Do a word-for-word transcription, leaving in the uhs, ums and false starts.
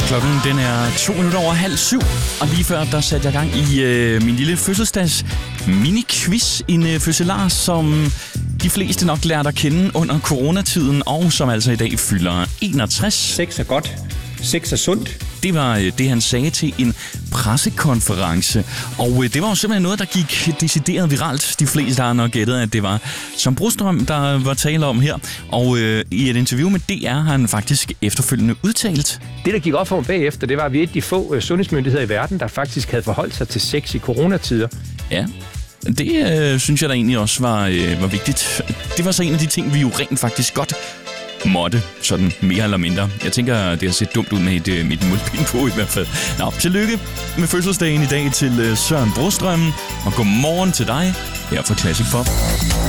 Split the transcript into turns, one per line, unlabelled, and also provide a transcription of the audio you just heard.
Klokken den er to minutter over halv syv, og lige før der satte jeg gang i øh, min lille fødselsdags mini-quiz. En øh, fødselar, som de fleste nok lærte at kende under coronatiden, og som altså i dag fylder enogtres.
Sex er godt. Sex er sundt.
Det var øh, det, han sagde til en pressekonference. Og øh, det var jo simpelthen noget, der gik decideret viralt. De fleste har nok gættet, at det var Søren Brostrøm, der var tale om her. Og øh, i et interview med D R har han faktisk efterfølgende udtalt.
Det, der gik op for ham bagefter, det var, at vi er et af de få sundhedsmyndigheder i verden, der faktisk havde forholdt sig til sex i coronatider.
Ja, det øh, synes jeg da egentlig også var, øh, var vigtigt. Det var så en af de ting, vi jo rent faktisk godt måtte, sådan mere eller mindre. Jeg tænker, det har set dumt ud med et, øh, med et mundbind på i hvert fald. Nå, tillykke med fødselsdagen i dag til øh, Søren Brostrøm, og godmorgen til dig her fra Classic Pop.